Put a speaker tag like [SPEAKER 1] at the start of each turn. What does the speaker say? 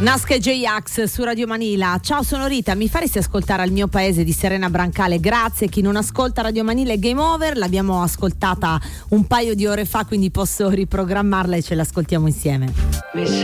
[SPEAKER 1] Nasca e J-Ax su Radio Manila. Ciao, sono Rita, mi faresti ascoltare Al mio paese di Serena Brancale? Grazie. Chi non ascolta Radio Manila è game over, l'abbiamo ascoltata un paio di ore fa, quindi posso riprogrammarla e ce l'ascoltiamo insieme.